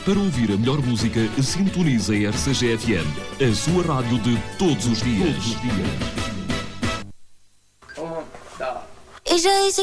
Para ouvir a melhor música, sintonize a RCG-FM, a sua rádio de todos os dias. Eu já disse